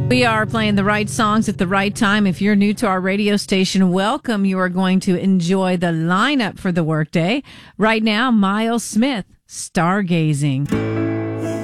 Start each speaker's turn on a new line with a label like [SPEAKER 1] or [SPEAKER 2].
[SPEAKER 1] We are playing the right songs at the right time. If you're new to our radio station, welcome. You are going to enjoy the lineup for the workday. Right now, Miles Smith, Stargazing.